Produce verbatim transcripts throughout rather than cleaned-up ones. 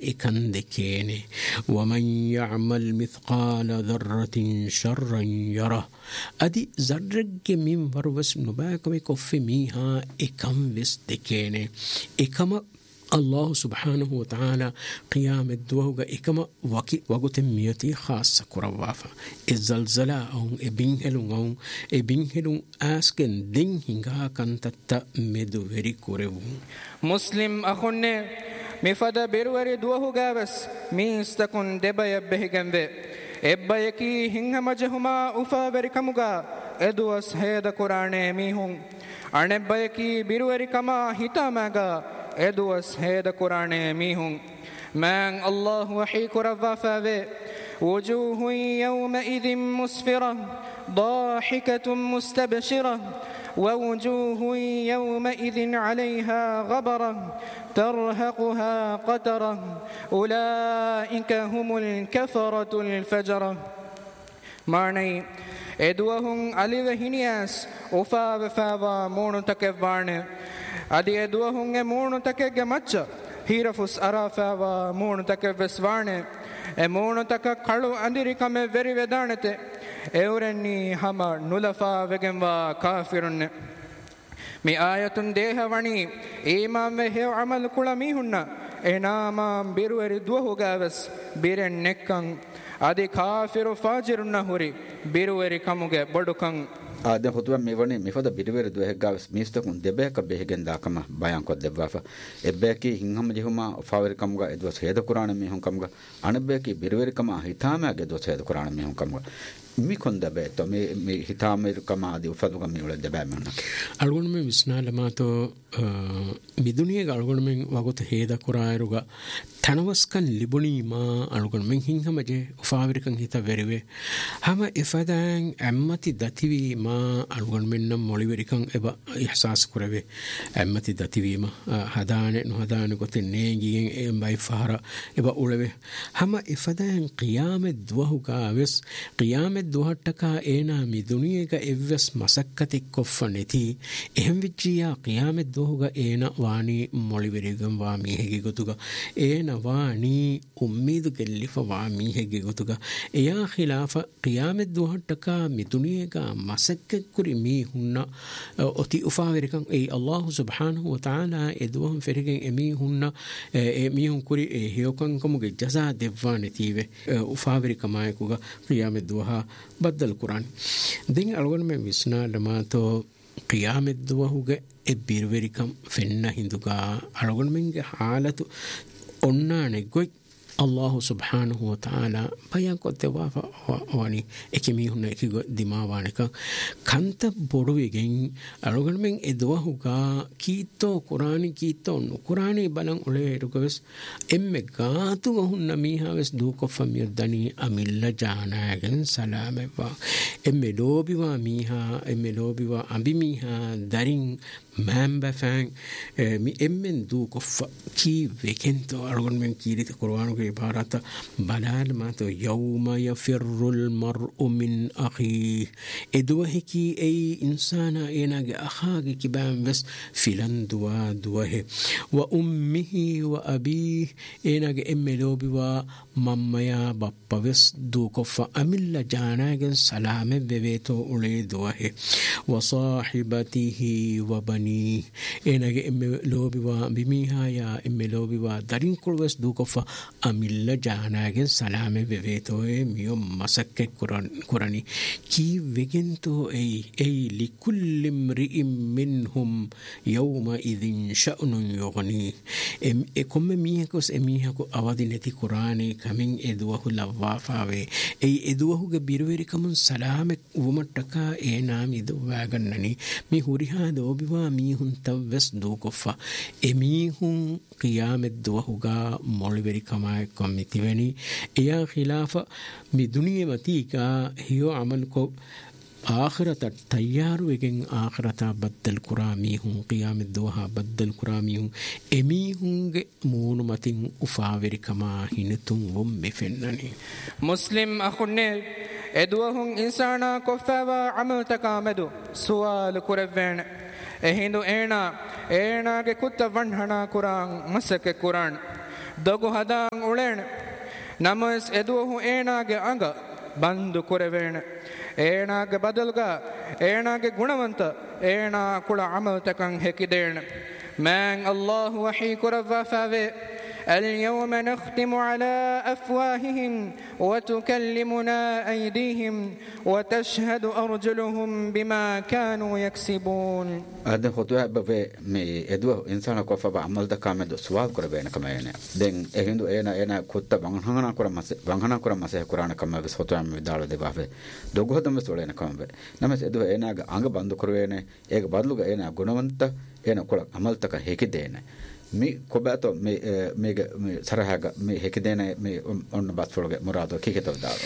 إكن دكيني ومن يعمل مثقال ذرة شرا يره أدي زرق من فروس نباك ويكف ميها إكم بس دكيني إكما الله سبحانه وتعالى قيام الدوغا إكما وكي وغتميتي خاصة كروافا الزلزلة أو إبنهلون أو إبنهلون أسكن دين هنغا كانت مدوري كوريو مسلم أخوني مفدا بيروري دوغا بس ميستكون دبا يبهيغن بي إبا يكي هنغا مجهما أفا بركمغا إدوس هيدا قرآن ميهون أنبا يكي بيروري كما هتامغا إدوس هيدا قرآن ميهون من الله وحي كرفا فاوي وجوه يومئذ مسفرة ضاحكة مستبشرة ووجوه يومئذ عليها غبرة ترهقها قترة أولئك هم الكفرة الفجرة معني إدوهم علي وهنياس أفا فاوا مون تكفان أدي إدوهم مون تكج مچ هيرفوس أرافاوا مون تكفسوان مون تك كلو أندري كم very vedانته أورني هما نلفا وجنوا كافرون مي آياتون ده واني إمام وهي عمل كلا ميهونا إنما بيرور دوه جاوس بيرن نكان أدي كافر فاجر نهوري بيرور كموجة بدوكان آدم خطوة ميوني مفدا بيرور دوه جاوس ميستكون دبه كبهجن داكما بيان كود دبافا إبكي هنهم جهما فاور كموجة إدوس هيدا قرآن ميهم كموجة أنا بكي بيرور كما هيتامه إدوس هيدا قرآن ميهم كموجة ميكون دبه تو مي مي هيتامه كما دي وفدو كم يولد دبه منا ألغون من بسنا لما تو بدنيا ألغون من وقت هيدا قرآن رجع تناوسكن لبني ما ألغون من هنهم جه فاور كن هيتا بريوه هما إفادان أمتي داتيوي ما ألغون من نم موليوري كن إبا إحساس كروه أمتي داتيوي ما هدان إنه هدان قط النيجي إم باي فهرا إبا أولوه هما إفادان قيام الدوه كاوس قيام الدوه تكا إنا مدنيا كإفس مسكتي كفنتي إهم بيجيا قيام الدوه إنا واني موليوري كن وامي هيجي قطوكا إنا واني أميد كلفة وامي هيجي قطوكا إيا خلاف قيام الدوه تكا مدنيا كا مسكت كري مي هنا أتي أفاوركن أي الله سبحانه وتعالى إدوهم فريقين أمي هنا أمي هم كري هيوكن كم جزاء دفان تيبه أفاورك ما يكوغا قيام الدوها بدل القرآن دين ألوان من بسنا لما تو قيام الدوها إبير وريكم فينا هندوغا ألوان من حالة أننا نقول الله سبحانه وتعالى بيان كنت وافا واني اكيمي هنا اكيغو دماء وانكا كانت بورويجين أروغن من ادوهوغا كيتو قرآني كيتو نو قرآني بلان اولي رغوس امي غاتو هنا ميها وس دوكو فميرداني اميلا جاناغن سلامي با امي لوبي وميها امي لوبي وامبي ميها دارين مامبا فان مي امن دوكو كي ويكنتو أروغن من كيريت قرآنو عبارة بلال ما تو يوم يفر المرء من أخيه إدوه كي أي إنسان إناج أخاك كبان بس فلان دوا دوه وأمه وأبيه إناج أم لوبي وماما يا بابا بس دوكو فأمل جاناج سلام ببيتو أولي دوه وصاحبته وبنيه إناج أم لوبي وبميها يا أم لوبي ودارين كل بس دوكو فأمل ملا جاناگن سلامه بویتوه میوم مسکه قرآنی کی وگنتو ای ای لكل امرئ منهم يومئذ شأن يغني ام اكم ميهكوس اميهكو اوادي نتي قرآني كمين ادوه لوافاوه اي ادوه بيرويري كمون سلامه ومتكا اي نامي دو واغنني مي هوريها دو بوا ميهن توس دوكفا اميهن قيام الدوهوغا مولبري كما كوميتيوني يا خلافه مي دنيا متيكا هيو عملكو آخرة تيار وجن آخرة بدل كراميهم قيام الدوها بدل كراميهم أميهم مون متين أفاور كما هنتم ومفنني مسلم أخوني إدوهم إنسانا كفوا عمل تكامدو سؤال كرفين هندو إنا إنا كتة ونهنا كران مسك كران දගු හදාන් උලෙන නමස් එදුවහු ඒනාගේ අඟ බන්දු කුරවෙන ඒනාගේ බදල්ගා ඒනාගේ ගුණවන්ත ඒනා කුල අමල්තකන් හෙකිදේන මෑන් අල්ලාහ් වහී කුරවා ෆාවේ اليوم نختم على أفواههم وتكلمنا أيديهم وتشهد أرجلهم بما كانوا يكسبون هذا خطوة بفي مي إدوه إنسان كوفا بعمل دكامل سوال كربنا كمان دين إهندو إنا إنا كتة بانغنا كرا مس بانغنا كرا مسه كرانا كمان بس خطوة مي دارو دبافه دوغو هذا مسؤولين كمان نمس إدوه إنا عنگ باندو كربنا إيك بادلوغا إنا غنوانتا إنا كلا عمل تك هيك دينه mi kobato me me sarahaga me hekidena me on batfolge murado kiketo dawa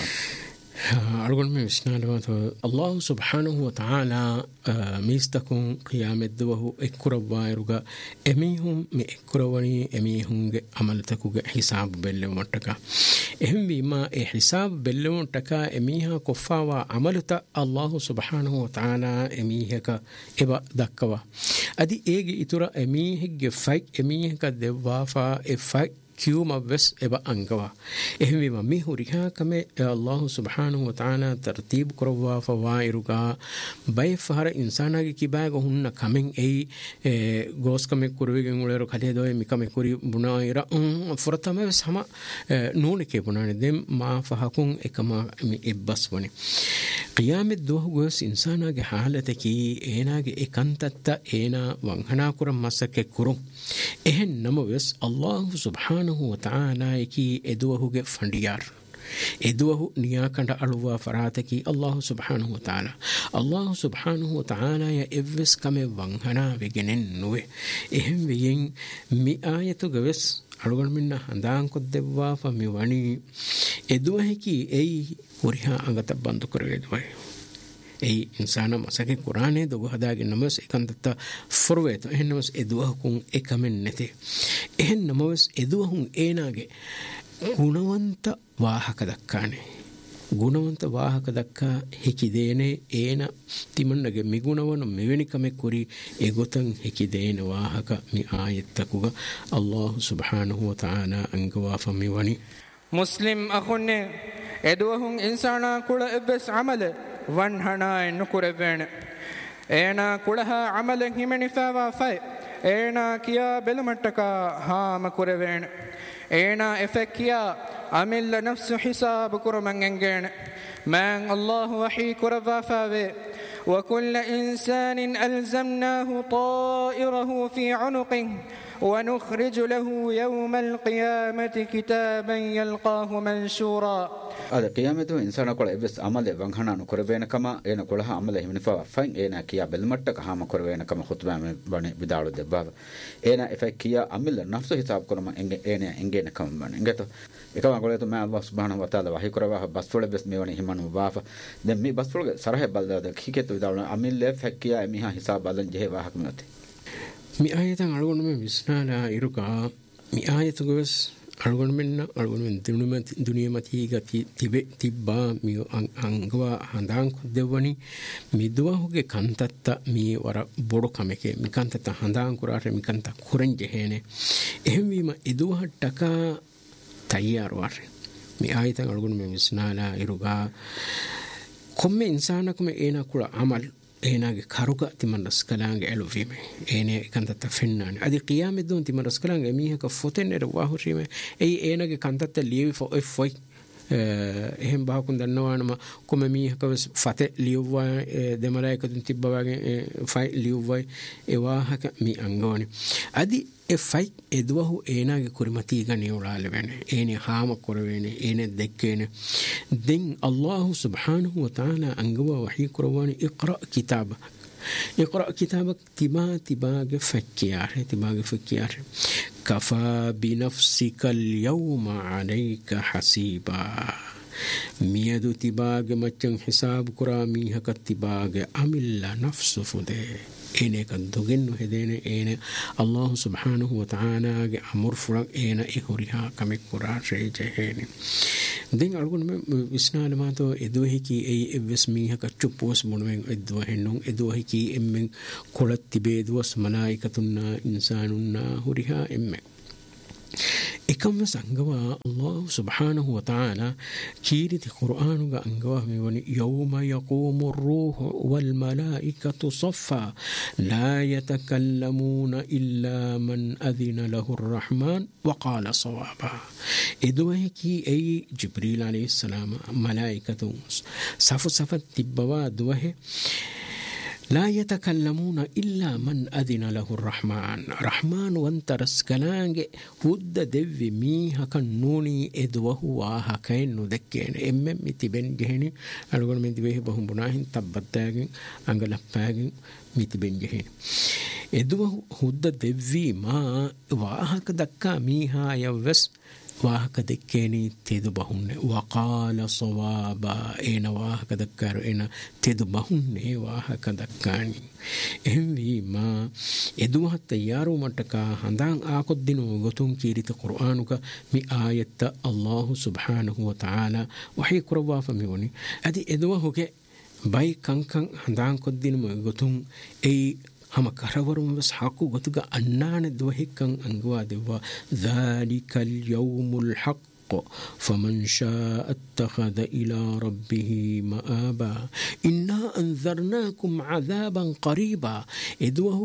أقول من إسناد الله سبحانه وتعالى ميستكون قيام الدوه إكرب وايرجا أميهم مإكربني أميهم عملتكوا حساب باللمتكا إهم بما حساب باللمتكا أميها كفا وعملت الله سبحانه وتعالى أميهك إبا دكوا أدي إيج إتورا أميهك فاك أميهك دوافا إفاك كيوما بس إبا أنقوا إهم بما ميهوريها كما الله سبحانه وتعالى ترتيب كروا فوائرغا باي فهر إنسانا كي باغ هن كمين أي غوس كمي كرويغن ولرو خلي دوي مي كمي كوري بنايرا فرتما بس هما نون كي بناني دم ما فهكون إكما مي إبس وني قيام الدوه غوس إنسانا كي حالتكي إينا كي إكانتتا إينا وانهنا كرم مسك كرم إهن نمو بس الله سبحانه وتعالى يكي إدوه فنديار إدوه نياكند ألوا فراتكي الله سبحانه وتعالى الله سبحانه وتعالى يا إفس كم وانهنا بجنن نوه إهم بين مئة جوس ألوان منا هندان كدوا فميواني إدوه كي أي وريها أنغت بندو كروي دوه أي إنسان مسك قرآن دوغ هداك نمس إكانتا فرويت إهن نمس إدوهكم إكمن نتي إهن نمس إدوههم إيناغي ගුණවන්ත වාහක දක්කානේ ගුණවන්ත වාහක දක්කා හිකිදේනේ ඒන තිමන්නගේ මිගුණවන මෙවැනි කමෙක් කුරි ඒගොතන් හිකිදේන වාහක මි ආයත්තකුග අල්ලාහ් සුබ්හානහු වතාලා අංගවා ෆමිවනි මුස්ලිම් අඛුන්නේ එදුවහුන් ඉන්සානා කුල එබ්ස් අමල වන්හනා නුකුරවෙන ඒන කුලහා අමලෙන් හිමනිෆාවා ෆයි ඒන කියා බෙලමට්ටකා හාම කුරවෙන إينا إفكيا عمل نفس حساب كرمان إنجين من الله وحي كرفا فاوي وكل إنسان ألزمناه طائره في عنقه ونخرج له يوم القيامة كتابا يلقاه منشورا هذا قيامته إنسان كل إبس عمله وانهنا نكربين كما إينا كلها عمله من فوا فين إينا كيا بالمرتك هام كربين كما خطبة بني بدارو دباب إينا إفكيا عمل نفس حساب كرما إينا إنجين كم بني إنجتو إكما قلت ما الله سبحانه وتعالى وحي كربا بس فول بس ميوني همان وبافا دم مي بس فول سراه بالدا كيكتو بدارو عمل فكيا ميها حساب بالن جه واحد ميته mi ayatan algonme visnala iruka mi ayatugus algonmenna algonmen dunimati dunimati gati tibe tibba mi angwa handan kudewani mi duwahuge kantatta mi wara bodo kameke mi kantatta handan kurare mi kanta kurenje hene ehmi ma eduhattaka tayyar war mi ayatan algonme visnala iruka komme insanakume ena kula amal ඒනාගේ කරුක තිමන්නස් කලාංගේ ඇලුවීමේ ඒනේ කන්තත්ත ෆෙන්නානේ අදි ඛියාමෙ දුන් තිමන්නස් කලාංගේ මීහක ෆොතෙන්නර වාහුරීමේ එයි ඒනගේ කන්තත්ත ලියවි ෆො එෆ් ෆොයි එහෙම බාකුන් දන්නවානම කොම මීහක ෆතේ ලියවවා දෙමලයකතුන් තිබ්බවාගේ ෆයි ලියවවයි ඒ වාහක මී අංගවනේ අදි e fai edwahu eenage kurimati gani ulale wene ene haama korwene ene dekkene den Allah subhanahu wa ta'ala angwa wahi korwani iqra kitaba iqra kitabak tiba tibage fakkiyare tibage fakkiyare kafa bi nafsika al-yawma alayka hasiba miyadu tibage machan hisab kurami hakat tibage amilla nafsu fude ene kan dogenno hedene ene Allah subhanahu wa ta'ala ge amur furak ena ihuriha kamek kurashe jehene den algun me visnal ma to edohi ki ei evsmi haka chupos monwen edwa hennon edohi ki emmen kolat tibe dos malaikatunna insanunna huriha emme එකම සංගවා අල්ලාහ් සුබ්හානහු වතාලා කීරිති කුර්ආනුග අංගවා මෙවනි යෞම යකූමු රූහු වල් මලායිකතු සෆා ලා යතකල්ලමූන ඉල්ලා මන් අදින ලහු රහ්මාන් වකාල සවාබා එදුවහි කී ඒ ජිබ්‍රීල් අලයිහිස්සලාම මලායිකතු සෆු සෆත් තිබ්බවා දුවහි لا يتكلمون إلا من أذن له الرحمن رحمن وانترس كلانج هود دو ميها كنوني إدوه واها كين ندكين إمم متبين جهني ألغون من دوه بهم بناهن تبتاغين أنغلباغين متبين جهني إدوه هود دو ما واها كدكا ميها يوس واهك دكيني تدبهن وقال صوابا اين واهك دكار اين تدبهن واهك دكاني اهمي ما ادوها تيارو متكا هندان آقدنو غتون كيريت قرآنك مي آية الله سبحانه وتعالى وحي كروا فميوني ادي ادوها كي باي كان هندان قدنو غتون اي هم كرورم بس حقو غتوغا أنان دوهكان أنغوا دوا ذلك اليوم الحق فمن شاء اتخذ إلى ربه مآبا إنا أنذرناكم عذابا قريبا إدوه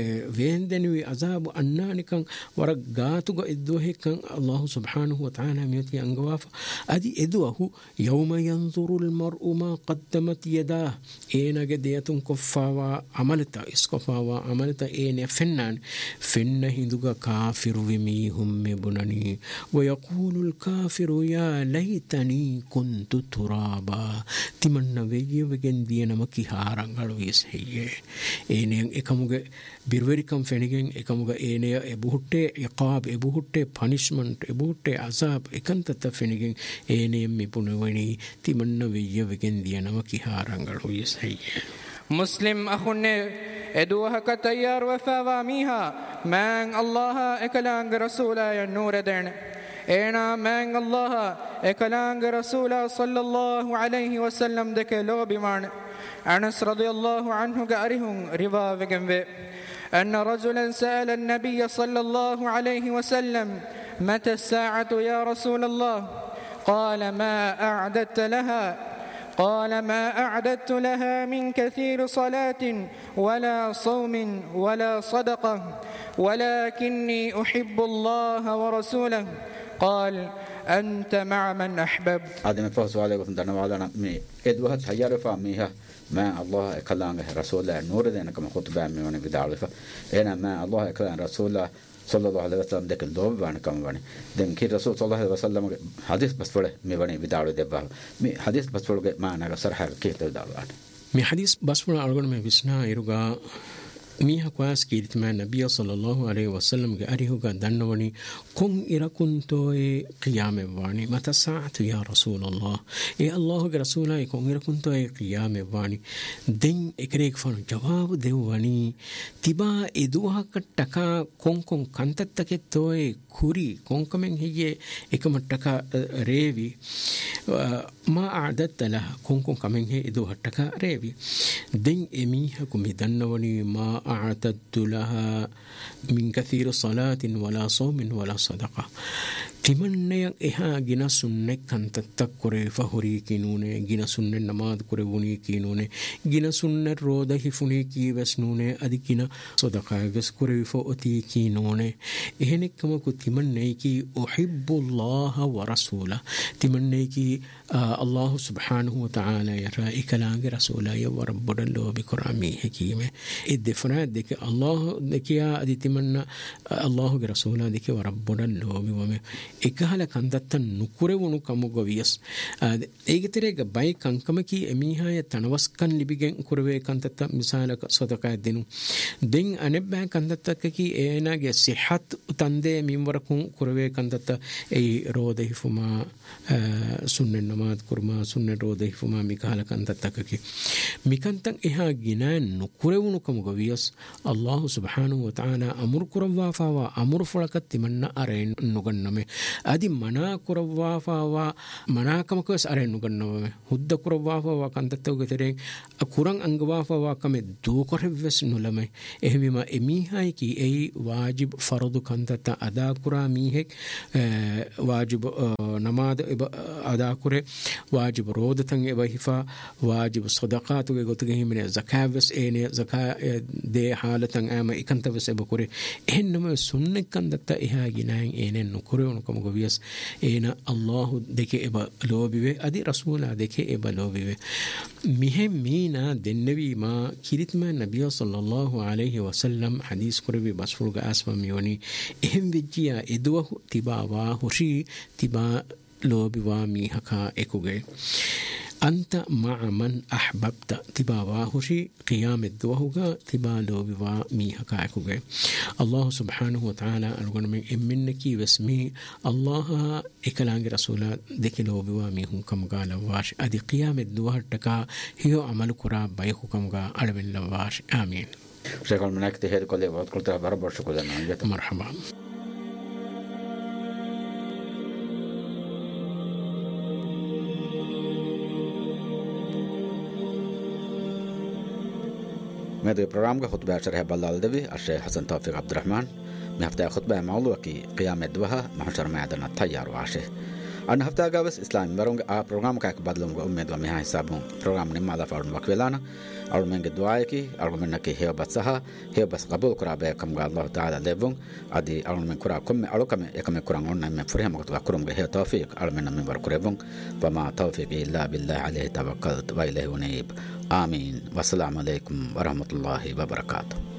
فيندنوي عذاب أنانكان ورقاتو إدوهكان الله سبحانه وتعالى ميوتي أنغواف أدي إدوه يوم ينظر المرء ما قدمت يداه إينا قديتن كفاوا عملتا إسكفاوا عملتا إينا فنان فن هندوغا كافر وميهم مبنني ويقول الكافر كافر يا ليتني كنت ترابا تمنى ويجي وجن دينا مكي هارانغال ويسهيه إني إكموجا بيروري كم فينيجين إكموجا إني إبوهتة عقاب إبوهتة punishment إبوهتة عذاب إكنت تفينيجين إني مبنويني تمنى ويجي وجن دينا مكي هارانغال ويسهيه مسلم أخونا إدوها كتيار وفاوا ميها من الله إكلانغ رسولا النور دين إنا من الله إكلانغ رسولا صلى الله عليه وسلم دك لو بمان أنس رضي الله عنه قارهم روا وجنبه أن رجلا سأل النبي صلى الله عليه وسلم متى الساعة يا رسول الله قال ما أعددت لها قال ما أعددت لها من كثير صلاة ولا صوم ولا صدقة ولكني أحب الله ورسوله قال أنت مع من أحببت هذا من فوز عليه وسلم دنوالنا مي إدوها تحيار فاميها ما الله كلامه رسول الله نور ذينا كما خطبة من بدعوة أنا ما الله كلام رسول الله صلى الله عليه وسلم ذكر دوب وانا كم وانا دين كي رسول صلى الله عليه وسلم حديث بس فله مي وانا بدعوة دبا مي حديث بس فله ما أنا صرح كيف تدعوة مي حديث بس فله أرجو مي بسنا يرجع ميها كواس كيرت ما النبي صلى الله عليه وسلم قاريه قا دنوني كن إراكن توي قيام واني متى الساعة يا رسول الله إيه الله رسوله كن إراكن توي قيام واني دين إكريك فان جواب ديواني تبا إدوها كتكا كن كن كنتتك توي كوري كن كمن هي إكمتكا ريوي ما أعددت لها كن كن كمن هي إدوها تكا ريوي دين إميها كم دنوني ما أعتدت لها من كثير صلاة ولا صوم ولا صدقة تمنى إها جنا سنة كانت تذكر فهري كينونه جنا سنة نماذ كربوني كينونه جنا سنة روده فني كي بسنونه أديكنا صدقة بس كريفو أتي كينونه إهنك كم كتمنى كي أحب الله ورسوله تمنى كي آه الله سبحانه وتعالى يرى كلام رسوله يورب الله بكرامه حكيمه الدفرات دك الله دك يا أدي تمنى الله رسوله دك ورب الله بومه إكهلا كندت نكره ونكمو غويس إيجتريك باي كنكمكي أميها يتنوس كان لبيجن كره كندت مثال صدقة دينو دين أنبه كندت كي أنا جسحت تندى ميموركون كره كندت أي روده فما سنة نماذ كرما سنة روده فما ميكهلا كندت كي ميكنتن إها جنان نكره ونكمو غويس الله سبحانه وتعالى أمر كروا فوا أمر فلكت تمنى أرين نغنمه adi mana kurawwafawa manakamakos arennu gannawa hudda kurawwafawa kandattawge tereng kurang angwafawa kame dukorevves nulame ehmima emihai ki ei wajib fardu kandatta ada kura mihek wajib namad ada kure wajib rodatan eba hifa wajib sadaqatu ge gotuge himne zakavs ene zaka de halatan ama ikantavs eba kure ehnnama sunne kandatta eha ginaen ene nukure onkom govias ena allah deke eba lobiwe adi rasula deke eba lobiwe mihe mina dennevi ma kiritma nabiy sallallahu alayhi wasallam hadis kurbi basfurga asma miwani ehem vijja edwa tibawa hushi tiba lobiwa mi haka ekuge anta ma'a man ahbabta tibawa hushi qiyam edwahuga tiba lobiwa mi haka ekuge Allah subhanahu wa ta'ala algon min iminnaki wasmi Allah ekalangi rasula deke lobiwa mi hum kam gala wash adi qiyam edwah taka hiyo amal kura bay hukam ga alwin lawash amin شكرا منك تهيد كل وقت قلت بربر شكرا مرحبا ماذا البرنامج خطبة شرح بالالدوي الشيخ حسن توفيق عبد الرحمن من هفتة خطبة موضوع كي قيام الدوها محشر معدن الطيار وعشه أنا هفتة جابس إسلام مرونج آ برنامج كأك بدلهم وأمد ومها حسابهم برنامج نما ذا فارن وكيلانا أول من الدعاء كي أول من كي هي بسها هي بس قبول كرابة كم قال الله تعالى لبون أدي أول من كرا كم أول كم يكم كرا عنا من فرهم وقت كرم هي توفيق أول من من بركربون وما توفيق إلا بالله عليه توكلت وإليه ونيب آمين والسلام عليكم ورحمة الله وبركاته.